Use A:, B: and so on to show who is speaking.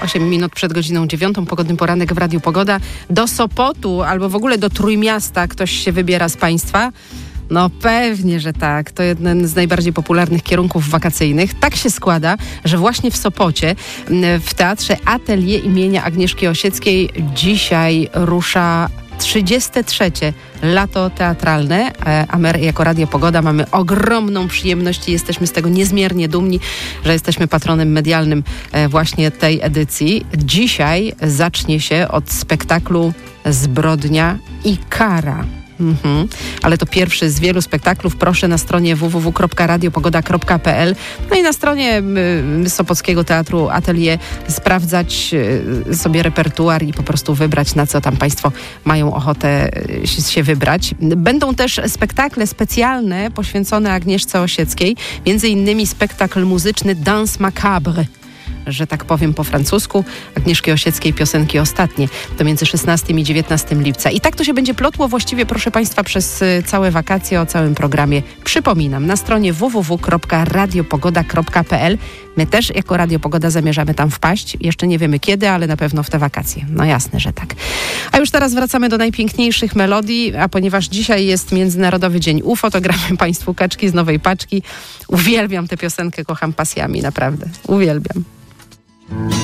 A: 8 minut przed godziną 9. Pogodny poranek w Radiu Pogoda. Do Sopotu albo w ogóle do Trójmiasta ktoś się wybiera z Państwa? No pewnie, że tak. To jeden z najbardziej popularnych kierunków wakacyjnych. Tak się składa, że właśnie w Sopocie, w Teatrze Atelier imienia Agnieszki Osieckiej dzisiaj rusza 33. lato teatralne, a my jako Radio Pogoda mamy ogromną przyjemność i jesteśmy z tego niezmiernie dumni, że jesteśmy patronem medialnym właśnie tej edycji. Dzisiaj zacznie się od spektaklu Zbrodnia i kara. Ale to pierwszy z wielu spektaklów. Proszę na stronie www.radiopogoda.pl no i na stronie Sopockiego Teatru Atelier sprawdzać sobie repertuar i po prostu wybrać, na co tam Państwo mają ochotę się wybrać. Będą też spektakle specjalne poświęcone Agnieszce Osieckiej, między innymi spektakl muzyczny Danse Macabre, że tak powiem po francusku, Agnieszki Osieckiej piosenki ostatnie. To między 16 i 19 lipca. I tak to się będzie plotło właściwie, proszę Państwa, przez całe wakacje. O całym programie przypominam na stronie www.radiopogoda.pl. My też jako Radio Pogoda zamierzamy tam wpaść. Jeszcze nie wiemy kiedy, ale na pewno w te wakacje. No jasne, że tak. A już teraz wracamy do najpiękniejszych melodii, a ponieważ dzisiaj jest Międzynarodowy Dzień UFO, to gramy Państwu kaczki z nowej paczki. Uwielbiam tę piosenkę, kocham pasjami, naprawdę. Uwielbiam.